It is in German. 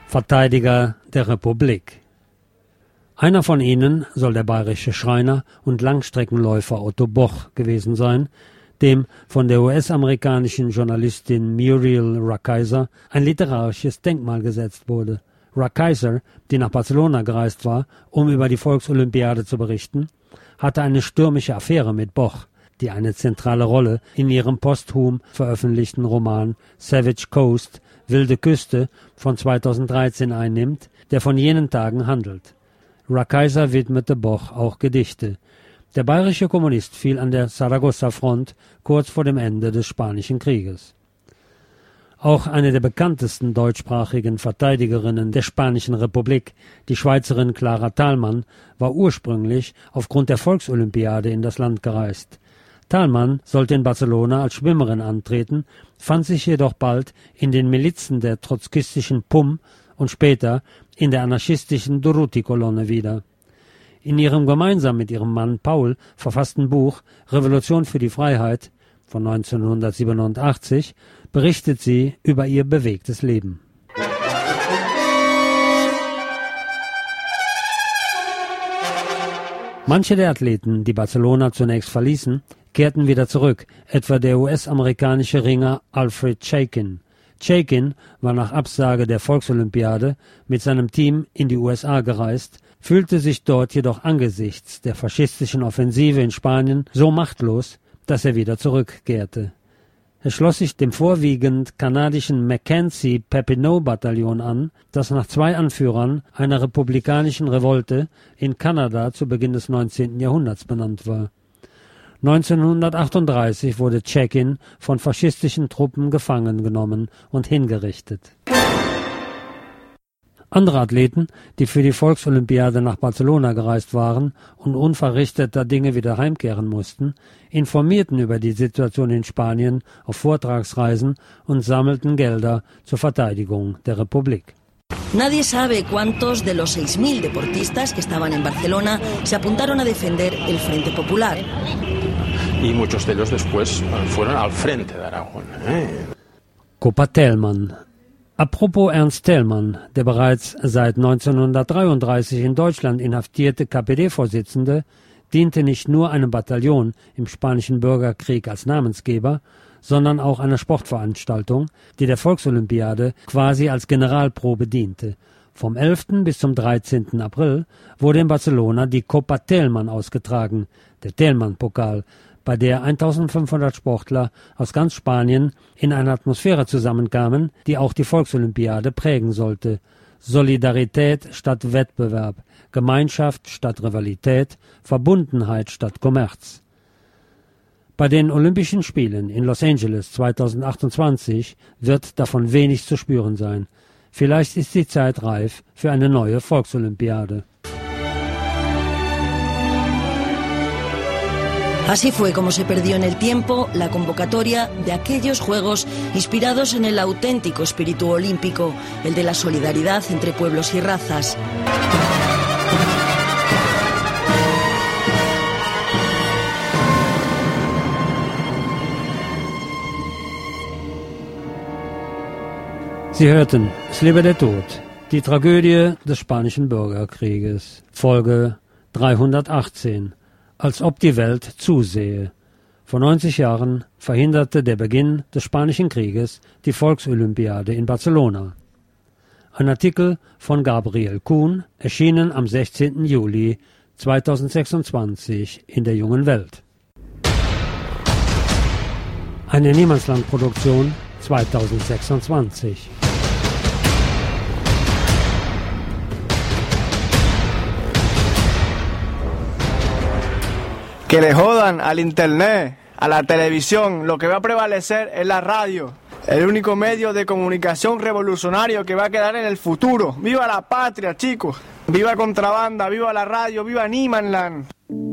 Verteidiger der Republik. Einer von ihnen soll der bayerische Schreiner und Langstreckenläufer Otto Boch gewesen sein, dem von der US-amerikanischen Journalistin Muriel Rukeyser ein literarisches Denkmal gesetzt wurde. Rukeyser, die nach Barcelona gereist war, um über die Volksolympiade zu berichten, hatte eine stürmische Affäre mit Boch, die eine zentrale Rolle in ihrem posthum veröffentlichten Roman Savage Coast, Wilde Küste von 2013 einnimmt, der von jenen Tagen handelt. Rukeyser widmete Boch auch Gedichte. Der bayerische Kommunist fiel an der Saragossa-Front kurz vor dem Ende des Spanischen Krieges. Auch eine der bekanntesten deutschsprachigen Verteidigerinnen der Spanischen Republik, die Schweizerin Clara Thalmann, war ursprünglich aufgrund der Volksolympiade in das Land gereist. Thalmann sollte in Barcelona als Schwimmerin antreten, fand sich jedoch bald in den Milizen der trotzkistischen PUM und später in der anarchistischen Durruti-Kolonne wieder. In ihrem gemeinsam mit ihrem Mann Paul verfassten Buch Revolution für die Freiheit von 1987 berichtet sie über ihr bewegtes Leben. Manche der Athleten, die Barcelona zunächst verließen, kehrten wieder zurück, etwa der US-amerikanische Ringer Alfred Chaikin. Chaikin war nach Absage der Volksolympiade mit seinem Team in die USA gereist, fühlte sich dort jedoch angesichts der faschistischen Offensive in Spanien so machtlos, dass er wieder zurückkehrte. Er schloss sich dem vorwiegend kanadischen Mackenzie-Papineau-Bataillon an, das nach 2 Anführern einer republikanischen Revolte in Kanada zu Beginn des 19. Jahrhunderts benannt war. 1938 wurde Chaikin von faschistischen Truppen gefangen genommen und hingerichtet. Andere Athleten, die für die Volksolympiade nach Barcelona gereist waren und unverrichteter Dinge wieder heimkehren mussten, informierten über die Situation in Spanien auf Vortragsreisen und sammelten Gelder zur Verteidigung der Republik. Nadie sabe cuántos de los 6.000 deportistas que estaban en Barcelona se apuntaron a defender el Frente Popular. Y muchos de ellos después fueron al Frente de Aragón. Copa Thälmann. Apropos Ernst Thälmann, der bereits seit 1933 in Deutschland inhaftierte KPD-Vorsitzende, diente nicht nur einem Bataillon im Spanischen Bürgerkrieg als Namensgeber, sondern auch einer Sportveranstaltung, die der Volksolympiade quasi als Generalprobe diente. Vom 11. bis zum 13. April wurde in Barcelona die Copa Thälmann ausgetragen, der Thälmann-Pokal, bei der 1500 Sportler aus ganz Spanien in einer Atmosphäre zusammenkamen, die auch die Volksolympiade prägen sollte. Solidarität statt Wettbewerb, Gemeinschaft statt Rivalität, Verbundenheit statt Kommerz. Bei den Olympischen Spielen in Los Angeles 2028 wird davon wenig zu spüren sein. Vielleicht ist die Zeit reif für eine neue Volksolympiade. Así fue como se perdió en el tiempo la convocatoria de aquellos Juegos inspirados en el auténtico espíritu olímpico, el de la solidaridad entre pueblos y razas. Sie hörten Es lebe der Tod, die Tragödie des Spanischen Bürgerkrieges, Folge 318. Als ob die Welt zusehe. Vor 90 Jahren verhinderte der Beginn des Spanischen Krieges die Volksolympiade in Barcelona. Ein Artikel von Gabriel Kuhn, erschienen am 16. Juli 2026 in der Jungen Welt. Eine Niemandslandproduktion 2026. Que le jodan al internet, a la televisión. Lo que va a prevalecer es la radio. El único medio de comunicación revolucionario que va a quedar en el futuro. ¡Viva la patria, chicos! ¡Viva Contrabanda! ¡Viva la radio! ¡Viva Niemandsland!